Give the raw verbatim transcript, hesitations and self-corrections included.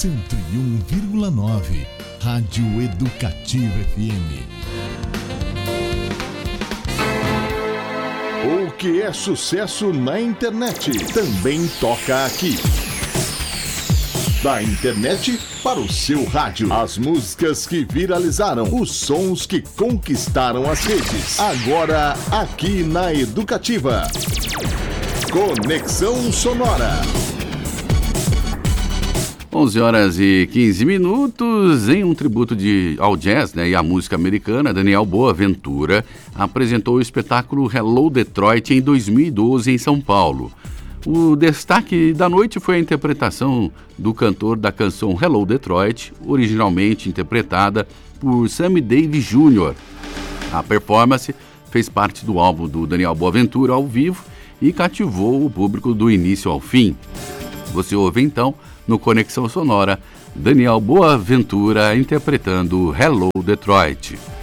cento e um vírgula nove, Rádio Educativa F M. O que é sucesso na internet também toca aqui. Da internet para o seu rádio. As músicas que viralizaram, os sons que conquistaram as redes. Agora, aqui na Educativa. Conexão Sonora. onze horas e quinze minutos, em um tributo de, ao jazz, né, e à música americana, Daniel Boaventura apresentou o espetáculo Hello Detroit em dois mil e doze em São Paulo. O destaque da noite foi a interpretação do cantor da canção Hello Detroit, originalmente interpretada por Sammy Davis Júnior A performance fez parte do álbum do Daniel Boaventura ao vivo e cativou o público do início ao fim. Você ouve então, no Conexão Sonora, Daniel Boaventura interpretando Hello Detroit.